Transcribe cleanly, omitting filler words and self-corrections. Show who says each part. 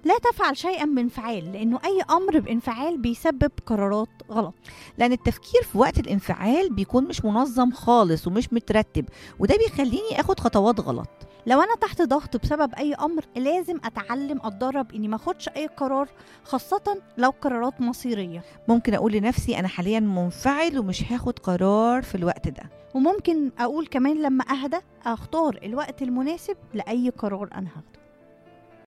Speaker 1: لا تفعل شيئا بانفعال، لأنه أي أمر بانفعال بيسبب قرارات غلط.
Speaker 2: لأن التفكير في وقت الانفعال بيكون مش منظم خالص ومش مترتب، وده بيخليني اخد خطوات غلط.
Speaker 1: لو أنا تحت ضغط بسبب أي أمر لازم أتعلم أتدرب إني ما أخدش أي قرار، خاصة لو قرارات مصيرية.
Speaker 2: ممكن اقول لنفسي انا حاليا منفعل ومش هاخد قرار في الوقت ده.
Speaker 1: وممكن أقول كمان لما أهدى أختار الوقت المناسب لأي قرار أنا هاخده.